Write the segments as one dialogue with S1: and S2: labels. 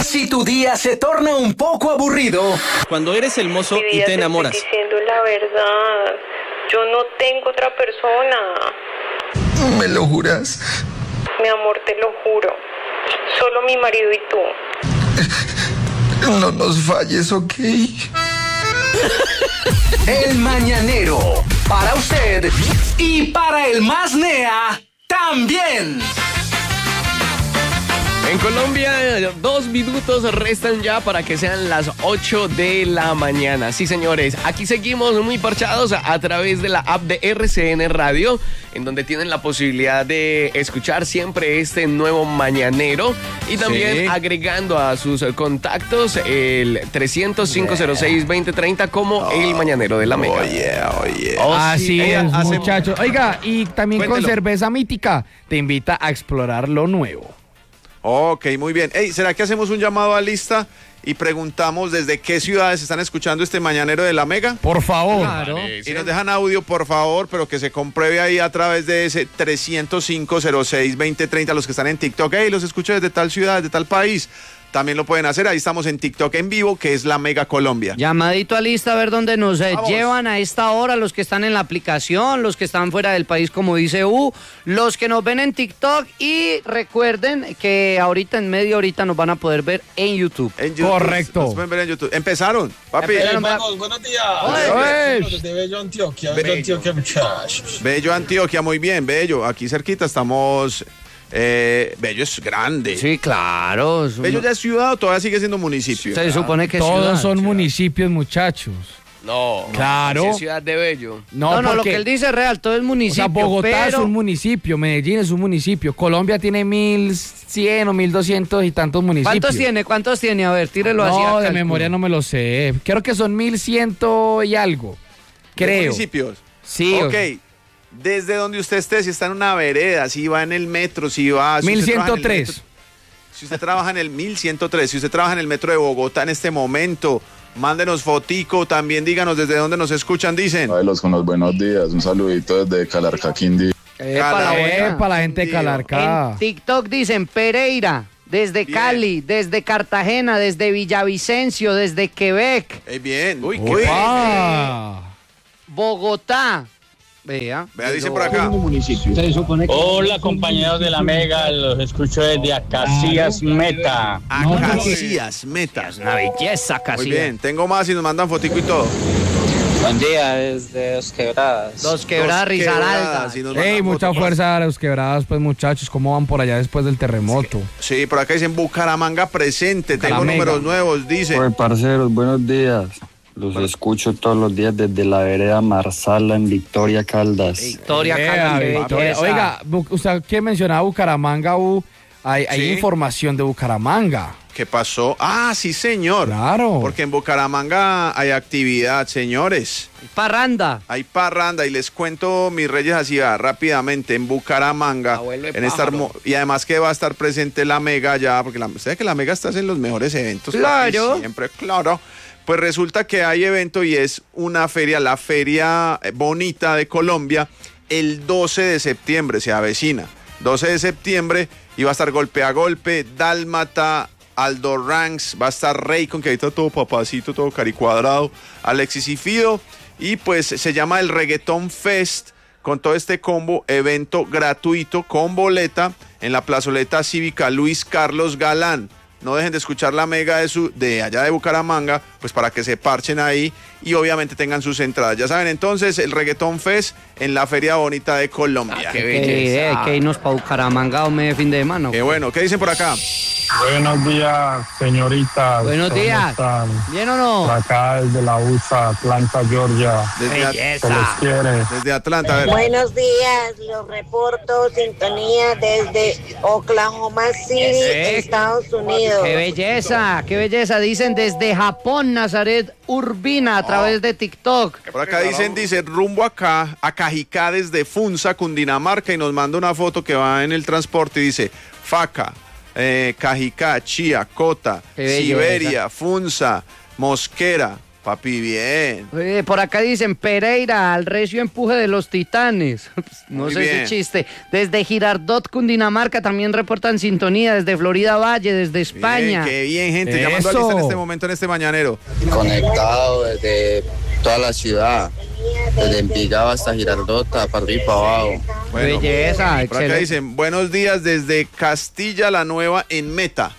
S1: si tu día se torna un poco aburrido?
S2: Cuando eres el mozo y te enamoras.
S3: Estoy diciendo la verdad. Yo no tengo otra persona.
S4: ¿Me lo juras?
S3: Mi amor, te lo juro. Solo mi marido y tú.
S4: No nos falles, ¿ok?
S1: El Mañanero, para usted y para el más nea también.
S2: En Colombia, 2 minutos restan ya para que sean las 8 de la mañana. Sí, señores, aquí seguimos muy parchados a través de la app de RCN Radio, en donde tienen la posibilidad de escuchar siempre este nuevo Mañanero y también agregando a sus contactos el 300-506-2030 como el Mañanero de la Mega.
S5: Oye.
S6: Así es, muchachos. Oiga, y también con cerveza mítica te invita a explorar lo nuevo.
S5: Ok, muy bien. Ey, ¿será que hacemos un llamado a lista y preguntamos desde qué ciudades están escuchando este Mañanero de la Mega?
S6: Por favor.
S2: Claro.
S5: Y nos dejan audio, por favor, pero que se compruebe ahí a través de ese 305-06-2030, los que están en TikTok. Ey, los escucho desde tal ciudad, desde tal país. También lo pueden hacer, ahí estamos en TikTok en vivo, que es la Mega Colombia.
S7: Llamadito a lista a ver dónde nos llevan a esta hora, los que están en la aplicación, los que están fuera del país, como dice los que nos ven en TikTok, y recuerden que ahorita en media horita nos van a poder ver en YouTube.
S6: Correcto.
S5: Nos pueden ver en YouTube. Empezaron, papi.
S8: Vamos, buenos días. Desde Bello, Antioquia. Muchachos.
S5: Bello, Antioquia, muy bien, Bello. Aquí cerquita estamos. Bello es grande.
S7: Sí, claro.
S5: ¿Bello ya es ciudad o todavía sigue siendo municipio?
S7: Se supone que es ciudad.
S6: Todos son municipios, muchachos.
S2: No,
S6: claro.
S2: Es ciudad de Bello.
S7: No, lo que él dice es real, todo es municipio.
S6: O sea, Bogotá es un municipio, Medellín es un municipio, Colombia tiene 1.100 o 1.200 y tantos municipios.
S7: ¿Cuántos tiene? A ver, tírelo así.
S6: No, de memoria no me lo sé. Creo que son 1.100 y algo. Creo.
S5: ¿Municipios?
S6: Sí.
S5: Ok. Desde donde usted esté, si está en una vereda, si va en el metro, si va...
S6: 1103.
S5: Si usted trabaja en el 1103, si usted trabaja en el metro de Bogotá en este momento, mándenos fotico, también díganos desde dónde nos escuchan, dicen.
S9: Bailos con los buenos días, un saludito desde Calarcá, Quindío.
S6: Para la gente de Calarcá.
S7: En TikTok dicen Pereira, desde Cali, desde Cartagena, desde Villavicencio, desde Quebec.
S5: Bien.
S2: Uy,
S5: qué
S7: Bogotá. Vea,
S5: dicen por acá.
S8: Hola, compañeros de la Mega, los escucho desde Acacias Meta.
S5: Acacias Meta.
S7: Una belleza, Acacias.
S5: Muy bien, tengo más y nos mandan fotico y todo.
S10: Buen día, desde Dos Quebradas.
S7: Dos Quebradas, Risaralda.
S6: Ey, mucha fuerza a Los Quebradas, pues, muchachos. ¿Cómo van por allá después del terremoto?
S5: Sí, por acá dicen Bucaramanga presente. Tengo números nuevos, dice.
S11: Oye, parceros, buenos días. Los escucho todos los días desde la vereda Marsala en Victoria, Caldas.
S7: Caldas.
S6: Oiga, usted que mencionaba Bucaramanga, hay información de Bucaramanga.
S5: ¿Qué pasó? Ah, sí, señor.
S6: Claro.
S5: Porque en Bucaramanga hay actividad, señores.
S7: Parranda.
S5: Hay parranda y les cuento, mis reyes, así rápidamente. En Bucaramanga. Y además que va a estar presente la Mega ya, porque usted que la Mega está en los mejores eventos.
S7: Claro.
S5: Siempre, claro. Pues resulta que hay evento y es una feria, la Feria Bonita de Colombia, el 12 de septiembre, se avecina. 12 de septiembre y va a estar Golpe a Golpe, Dálmata, Aldo Ranks, va a estar Raycon, que ahorita todo papacito, todo caricuadrado, Alexis y Fido, y pues se llama el Reggaeton Fest, con todo este combo, evento gratuito con boleta en la plazoleta cívica Luis Carlos Galán. No dejen de escuchar la Mega de allá de Bucaramanga, pues para que se parchen ahí y obviamente tengan sus entradas. Ya saben, entonces, el Reggaeton Fest en la Feria Bonita de Colombia.
S7: ¡Qué belleza! Que irnos para Bucaramanga o medio fin de semana.
S5: Qué bueno. ¿Qué dicen por acá?
S12: Buenos días, señoritas.
S7: Buenos días. ¿Bien o no?
S12: Por acá desde la USA, Atlanta, Georgia.
S5: Desde Atlanta, a ver.
S13: Buenos días, los reporto, sintonía desde Oklahoma City, Estados Unidos.
S7: ¡Qué belleza! ¡Qué belleza! Dicen desde Japón, Nazaret Urbina, a través de TikTok.
S5: Por acá dice rumbo acá, a Cajicá desde Funza, Cundinamarca, y nos manda una foto que va en el transporte y dice Faca, Cajicá, Chía, Cota, Siberia, Funza, Mosquera, Papi, bien.
S7: Por acá dicen Pereira, al recio empuje de los Titanes. No
S5: Muy
S7: sé
S5: bien.
S7: ese chiste. Desde Girardot, Cundinamarca, también reportan sintonía. Desde Florida Valle, desde España.
S5: Bien, qué bien, gente. Llamando a lista en este momento, en este mañanero.
S10: Conectado desde toda la ciudad, desde Envigado hasta Girardota, para arriba y para abajo.
S5: Bueno,
S7: Belleza,
S5: por acá
S7: excelente.
S5: dicen, buenos días desde Castilla la Nueva en Meta.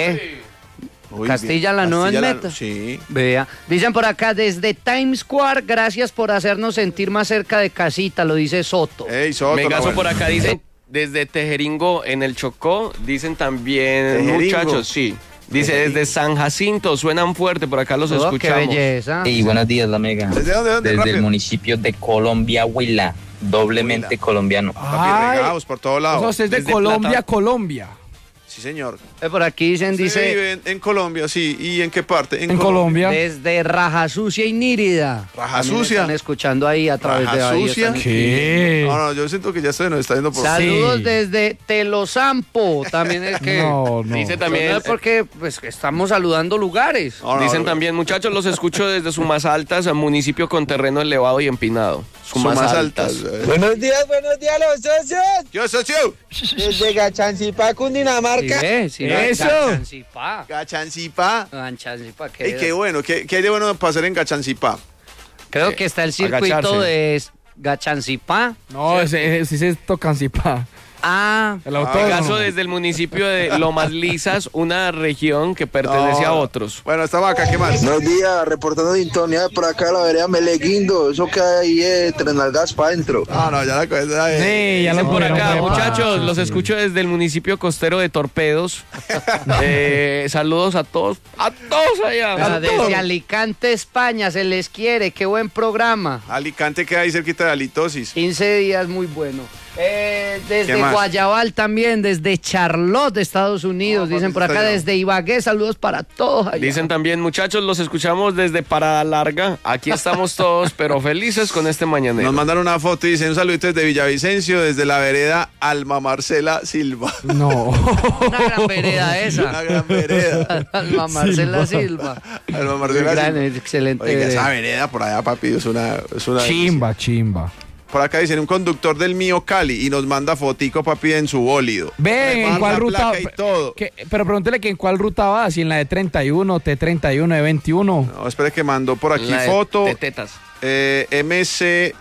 S5: Muy
S7: Castilla
S5: bien.
S7: la Nueva en
S5: Castilla
S7: Meta.
S5: Sí.
S7: Vea, dicen por acá desde Times Square, gracias por hacernos sentir más cerca de casita, lo dice Soto.
S5: Ey, Soto,
S2: Megazo
S5: la
S2: por
S5: buena.
S2: acá dice, desde Tejeringo en el Chocó, dicen también,
S5: Tejeringo.
S2: muchachos, sí. Dice, desde San Jacinto, suenan fuerte, por acá los
S7: Oh, qué
S2: escuchamos.
S7: belleza.
S14: Y buenos días, la Mega.
S5: ¿Desde dónde?
S14: Desde
S5: Rápido.
S14: el municipio de Colombia, Huila. Doblemente
S5: Huila.
S14: colombiano.
S5: Papi, regados por todos lados.
S6: Eso es de
S2: Desde
S6: Colombia,
S2: Plata.
S6: Colombia.
S5: Sí, señor.
S7: Por aquí dicen,
S5: Usted
S7: dice,
S5: vive en Colombia, sí. ¿Y en qué parte?
S6: En Colombia.
S7: desde Raja Sucia y Nírida.
S5: Raja
S7: También
S5: Sucia.
S7: Están escuchando ahí a través
S5: Raja
S7: de ahí.
S5: Sucia.
S7: están
S6: ¿Qué?
S5: No, yo siento que ya nos está yendo por...
S7: Saludos
S6: Sí.
S7: desde Telosampo. También es que...
S6: No, no.
S2: Dice
S7: No
S2: también,
S7: es porque pues, que estamos saludando lugares.
S5: No, no,
S2: dicen
S5: no.
S2: también, muchachos, los escucho desde Sumasaltas, municipio con terreno elevado y empinado.
S5: Sumas altas.
S15: Buenos días, los socios.
S5: Yo socio.
S15: Desde Gachancipá, Cundinamarca.
S6: Eso.
S7: Gachancipá.
S5: Gachancipá.
S7: Gachancipá,
S5: Ey, qué bueno. ¿Qué hay de bueno para hacer en Gachancipá?
S7: Creo que está el circuito
S2: agacharse.
S7: de Gachancipá.
S6: No, ese sí se tocan Cipá.
S7: Ah,
S6: El
S2: Megazo
S6: autódromo.
S2: desde el municipio de Lomas Lisas, una región que pertenece a otros.
S5: Bueno, estamos acá, ¿qué más?
S15: Buenos días, reportando sintonía por acá de la vereda Meleguindo. Eso que hay Tres Nalgas para adentro.
S5: No, ya la cosa.
S6: Sí, ya
S2: Dicen
S6: lo
S2: por
S6: cogieron
S2: acá,
S6: prepa.
S2: muchachos,
S6: Sí,
S2: los
S6: sí.
S2: escucho desde el municipio costero de Torpedos. Saludos a todos allá.
S7: desde Alicante, España, se les quiere. Qué buen programa.
S5: Alicante queda ahí cerquita de Halitosis.
S7: 15 días, muy bueno.
S5: ¿Qué
S7: Desde
S5: más?
S7: Guayabal también, desde Charlotte, Estados Unidos.
S5: No,
S7: dicen
S5: papi,
S7: por acá
S5: está
S7: desde Ibagué, saludos para todos allá.
S2: Dicen también, muchachos, los escuchamos desde Parada Larga. Aquí estamos todos, pero felices con este mañanero.
S5: Nos mandaron una foto y dicen un saludito desde Villavicencio, desde la vereda Alma Marcela Silva.
S6: No.
S7: Una gran vereda esa.
S5: Una gran vereda.
S7: Alma Marcela Silva.
S5: Alma Marcela
S7: Gran,
S5: Silva.
S7: excelente
S5: Oiga,
S7: vereda.
S5: esa vereda por allá, papi, es una
S6: Chimba, chimba.
S5: Por acá dicen un conductor del mío Cali y nos manda fotico, papi, en su bólido.
S6: Ven,
S5: Le
S6: ¿en
S5: manda
S6: cuál ruta?
S5: placa y todo.
S6: Pero pregúntele que en cuál ruta va, si en la de 31, T31, E21.
S5: No, espere que mandó por aquí
S2: La de
S5: foto.
S2: tetetas.
S5: MC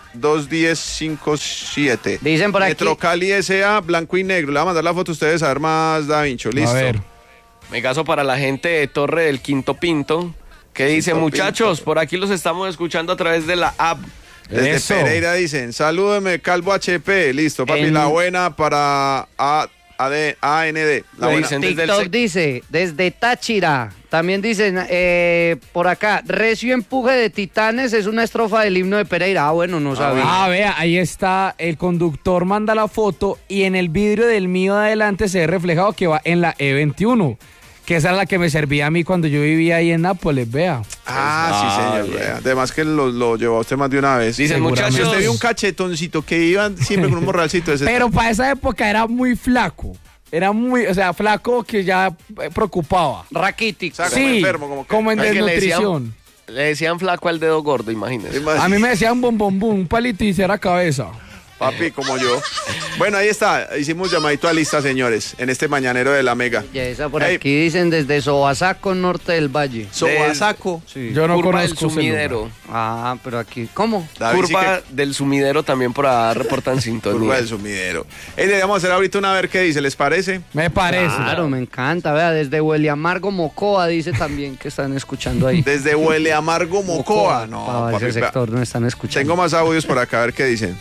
S5: 21057.
S7: Dicen por aquí.
S5: Metro Cali SA, blanco y negro. Le voy a mandar la foto a ustedes a ver más, Da Vinci. Listo.
S6: A ver.
S2: Megazo para la gente de Torre del Quinto Pinto, que dice,
S5: Quinto
S2: muchachos,
S5: Pinto.
S2: por aquí los estamos escuchando a través de la app.
S5: Desde
S6: Eso.
S5: Pereira dicen, salúdeme, Calvo HP. Listo, papi,
S7: En-
S5: la buena para AND. La
S2: Le
S5: buena.
S2: dicen desde el
S7: TikTok
S2: sec-
S7: dice, desde Táchira. También dicen, por acá, recio empuje de Titanes es una estrofa del himno de Pereira. Ah, bueno, no sabía.
S6: Ah, vea, ahí está, el conductor manda la foto y en el vidrio del mío de adelante se ve reflejado que va en la E21, que esa es la que me servía a mí cuando yo vivía ahí en Nápoles, vea.
S5: Ah, sí, señor. Además que lo llevó a usted más de una vez.
S2: Dicen,
S6: Seguramente.
S5: Si
S2: muchachos,
S5: usted vio un cachetoncito que iban siempre con un morralcito ese.
S6: Pero para esa época era muy flaco. Era muy, o sea, flaco que ya preocupaba.
S7: Raquítico.
S5: O sea, como
S6: Sí,
S5: enfermo, como que.
S6: como en
S2: Es que
S6: desnutrición.
S2: le decían flaco al dedo gordo, imagínese.
S6: A mí me decían bom, un palito y era cabeza.
S5: Papi, como yo. Bueno, ahí está. Hicimos llamadito a lista, señores, en este mañanero de la Mega.
S7: Ya esa por
S5: Ey.
S7: aquí dicen desde Sobasaco, norte del valle.
S5: Sobasaco.
S7: Sí.
S6: Yo no
S2: Curva del
S6: conozco ese
S2: sumidero.
S6: lugar.
S7: Ah, pero aquí, ¿cómo?
S5: David, sí
S2: Curva del sumidero también por ahí reportan
S5: que-
S2: sintonía.
S5: Curva del sumidero. Deberíamos hacer ahorita una a ver qué dice, ¿les parece?
S6: Me parece.
S7: Claro, me encanta. Vea, desde Huele Amargo Mocoa dice también que están escuchando ahí.
S5: Desde Huele Amargo Mocoa. No,
S7: Para
S5: papi,
S7: ese
S5: vea.
S7: sector no están escuchando.
S5: Tengo más audios por acá, a ver qué dicen.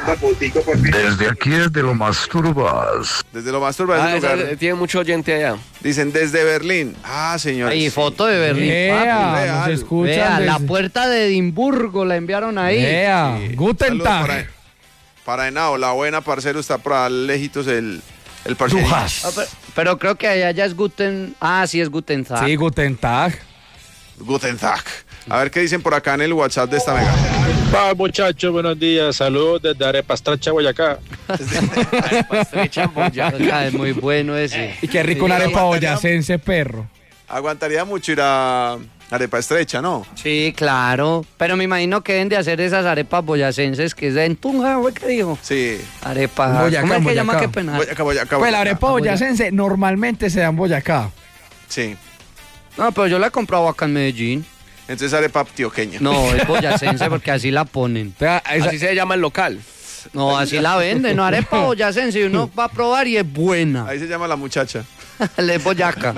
S12: Desde aquí, desde lo más turbas.
S5: Desde lo más turbado
S2: Ah,
S5: del lugar.
S2: tiene mucho oyente allá.
S5: Dicen desde Berlín. Ah, señor.
S7: Ahí, foto de Berlín.
S6: Vea,
S5: papi,
S6: nos
S5: real.
S6: escuchan.
S7: Vea, la
S6: desde-
S7: puerta de Edimburgo la enviaron ahí.
S6: Vea, Guten
S5: Saludos
S6: Tag.
S5: para Henao, la buena, parcero, está por allá lejitos el parcero.
S6: Dujas.
S7: Ah, pero creo que allá ya es Guten. Ah, sí, es Guten Tag.
S6: Sí, Guten Tag.
S5: Guten Tag. A ver qué dicen por acá en el WhatsApp de esta Mega.
S8: Va, muchachos, buenos días. Saludos desde Arepastracha, Boyacá.
S7: Ah, es muy bueno ese.
S6: Y qué rico una arepa boyacense, perro.
S5: Aguantaría mucho ir a Arepa estrecha, ¿no?
S7: Sí, claro. Pero me imagino que deben de hacer esas arepas boyacenses que es de Tunja, ¿qué dijo?
S5: Sí.
S7: Arepa.
S6: Boyacá,
S7: ¿Cómo es que llama?
S6: Boyacá.
S7: Qué pena.
S5: Boyacá.
S6: Pues la arepa boyacense normalmente se da en Boyacá.
S5: Sí.
S7: No, pero yo la he comprado acá en Medellín.
S5: Entonces arepa antioqueña.
S7: No, es boyacense porque así la ponen.
S2: Así se llama el local.
S7: No, así la venden, no, arepa boyacense, y uno va a probar y es buena.
S5: Ahí se llama la muchacha.
S7: Le es boyaca.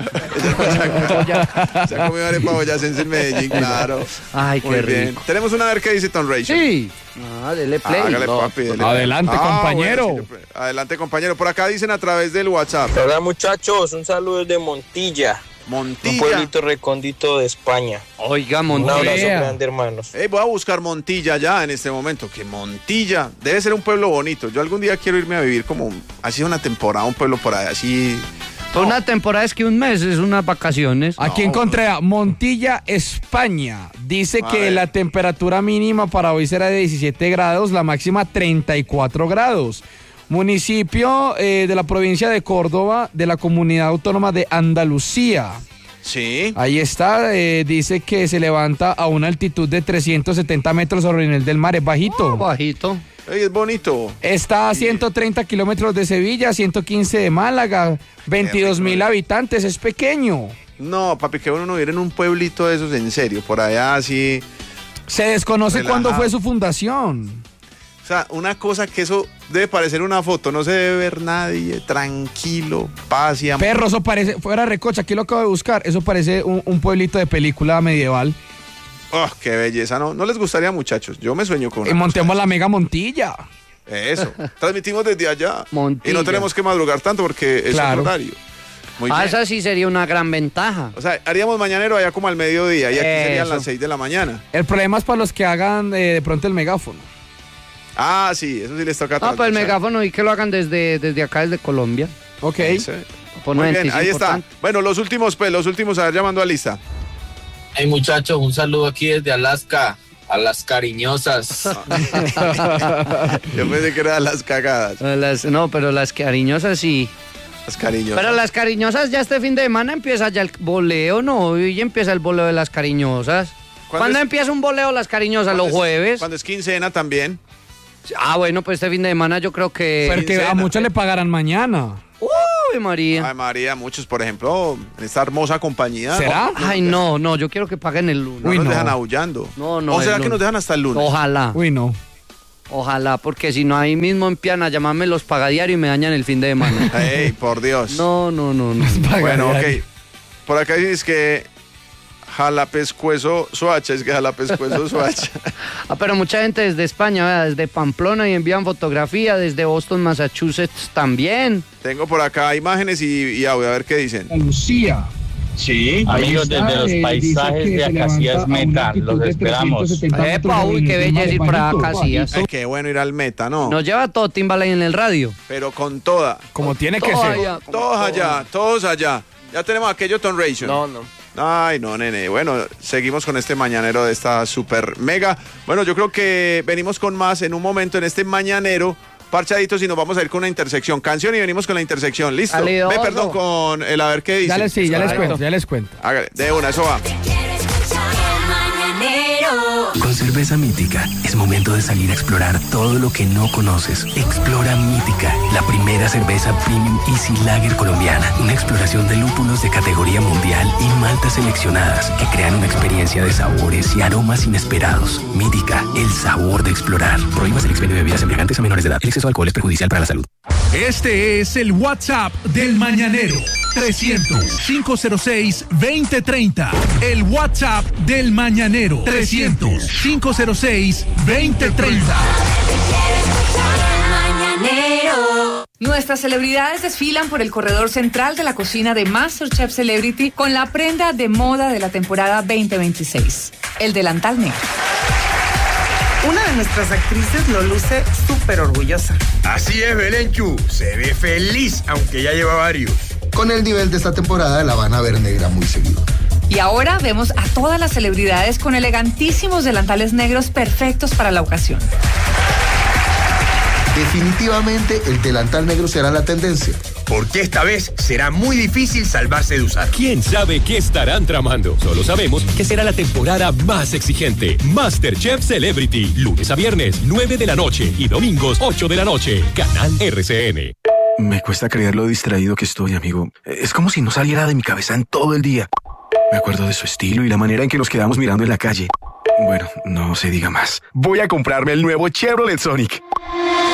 S5: Se ha comido arepa boyacense en Medellín, claro.
S7: Ay,
S5: Muy
S7: qué
S5: bien.
S7: rico.
S5: Tenemos una a ver qué dice Tom Rachel.
S7: Sí. Dele play.
S5: Hágale,
S7: No,
S5: papi. Dele.
S6: Adelante, compañero.
S5: Bueno, sí, adelante, compañero. Por acá dicen a través del WhatsApp.
S16: Hola muchachos, un saludo desde Montilla.
S5: Montilla.
S16: Un pueblito recóndito de España.
S7: Oiga,
S16: Un
S7: Montilla.
S16: abrazo grande, hermanos.
S5: Voy a buscar Montilla ya en este momento. Que Montilla debe ser un pueblo bonito. Yo algún día quiero irme a vivir como así una temporada, un pueblo por ahí así.
S7: Por una temporada es que un mes, es unas vacaciones.
S6: Aquí encontré a Montilla, España. Dice
S5: A
S6: que
S5: ver.
S6: la temperatura mínima para hoy será de 17 grados, la máxima 34 grados. Municipio de la provincia de Córdoba, de la comunidad autónoma de Andalucía.
S5: Sí.
S6: Ahí está, dice que se levanta a una altitud de 370 metros sobre el nivel del mar, es bajito.
S7: Bajito.
S5: Ey, es bonito.
S6: Está a 130 kilómetros de Sevilla, 115 de Málaga, 22.000 habitantes, es pequeño.
S5: No, papi, que bueno no vivir en un pueblito de esos en serio, por allá así.
S6: Se desconoce
S5: Relajado.
S6: cuándo fue su fundación.
S5: O sea, una cosa que eso debe parecer una foto, no se debe ver nadie, tranquilo, paz y amor.
S6: Perro, eso parece, fuera Recocha, aquí lo acabo de buscar, eso parece un pueblito de película medieval.
S5: Oh, qué belleza, ¿no? ¿No les gustaría, muchachos? Yo me sueño con
S6: Y montemos la mega Montilla.
S5: Eso. Transmitimos desde allá.
S7: Montilla.
S5: Y no tenemos que madrugar tanto porque es
S6: Claro.
S5: otro horario. Muy bien.
S7: Esa sí sería una gran ventaja.
S5: O sea, haríamos mañanero allá como al mediodía y aquí serían
S7: Eso.
S5: las 6 de la mañana.
S6: El problema es para los que hagan de pronto el megáfono.
S5: Ah, sí, eso sí les toca.
S7: No, pues el
S5: trasnochar.
S7: megáfono y que lo hagan desde acá, desde Colombia.
S6: Ok.
S5: Sí.
S7: Por
S5: Muy
S7: una
S5: bien,
S7: noticia
S5: ahí está.
S7: importante.
S5: Bueno, los últimos, a ver, llamando a lista.
S14: Hey muchachos, un saludo aquí desde Alaska, a las cariñosas.
S5: Yo pensé que eran las cagadas.
S7: No, pero las cariñosas sí.
S5: Las cariñosas.
S7: Pero las cariñosas ya este fin de semana empieza ya el boleo, ¿no? Hoy ya empieza el boleo de las cariñosas. ¿Cuándo
S5: es-
S7: empieza un boleo de las cariñosas? ¿Los jueves?
S5: Cuando es quincena también.
S7: Ah, bueno, pues este fin de semana yo creo que...
S6: Pero que a
S5: quincena.
S6: muchos le pagarán mañana.
S7: Uy, María.
S5: Ay, María, muchos, por ejemplo, en esta hermosa compañía.
S6: ¿Será?
S7: Ay, no, yo quiero que paguen el lunes.
S5: No
S6: Uy,
S5: nos
S6: no.
S5: dejan aullando.
S7: No,
S5: ¿O será
S7: el
S5: que nos
S7: lunes.
S5: dejan hasta el lunes?
S7: Ojalá,
S6: Uy, no.
S7: ojalá, porque si no ahí mismo empiezan a llamarme los pagadiarios y me dañan el fin de semana.
S5: Ey, por Dios.
S7: No.
S5: Bueno, ok. Por acá dices que jalapescuezo Soacha, es que jalapescuezo Soacha.
S7: Ah, pero mucha gente desde España, ¿verdad? Desde Pamplona y envían fotografía, desde Boston, Massachusetts también.
S5: Tengo por acá imágenes y audio, a ver qué dicen.
S6: Lucía.
S8: Sí. Amigos,
S6: Ahí está,
S8: desde los paisajes
S6: dice que
S8: de
S6: se
S8: Acacias
S6: levanta a una
S8: Meta,
S6: altitud
S8: los
S6: de
S8: esperamos.
S6: 370 metros
S7: Epa,
S6: sobre
S7: uy,
S6: el
S7: qué
S6: nivel del mar,
S7: belleza ir para
S6: bajito.
S7: Acacias.
S5: Ay, qué bueno ir al Meta, ¿no?
S7: Nos lleva todo Timbalay en el radio.
S5: Pero con toda.
S6: Como tiene que
S7: Todo
S6: ser.
S7: allá.
S5: Todos allá. Ya tenemos aquello Tom Ration.
S2: No.
S5: Ay, no, nene. Bueno, seguimos con este mañanero de esta super mega. Bueno, yo creo que venimos con más en un momento en este mañanero. Parchaditos y nos vamos a ir con una intersección. Canción y venimos con la intersección. ¿Listo?
S7: Alidoso.
S5: Perdón, con el a ver qué dice.
S6: Ya les cuento.
S5: Hágale, de una, eso va.
S17: Con cerveza Mítica es momento de salir a explorar todo lo que no conoces. Explora Mítica, la primera cerveza premium Easy Lager colombiana. Una exploración de lúpulos de categoría mundial y maltas seleccionadas que crean una experiencia de sabores y aromas inesperados. Mítica, el sabor de explorar. Prohíbas el expendio de bebidas embriagantes a menores de edad. El exceso de alcohol es perjudicial para la salud.
S18: Este es el WhatsApp del Mañanero. 300-506-2030. El WhatsApp del Mañanero. 300-506-2030.
S19: Nuestras celebridades desfilan por el corredor central de la cocina de MasterChef Celebrity con la prenda de moda de la temporada 2026, el delantal negro.
S20: Una de nuestras actrices lo luce súper orgullosa.
S21: Así es, Belenchu. Se ve feliz, aunque ya lleva varios.
S4: Con el nivel de esta temporada la van a ver negra muy seguido.
S19: Y ahora vemos a todas las celebridades con elegantísimos delantales negros perfectos para la ocasión.
S4: Definitivamente el delantal negro será la tendencia.
S21: porque esta vez será muy difícil salvarse de usar.
S3: ¿Quién sabe qué estarán tramando? Solo sabemos que será la temporada más exigente. MasterChef Celebrity, lunes a viernes, 9 de la noche y domingos, 8 de la noche. Canal RCN.
S22: Me cuesta creer lo distraído que estoy, amigo. Es como si no saliera de mi cabeza en todo el día. Me acuerdo de su estilo y la manera en que nos quedamos mirando en la calle. Bueno, no se diga más. Voy a comprarme el nuevo Chevrolet Sonic.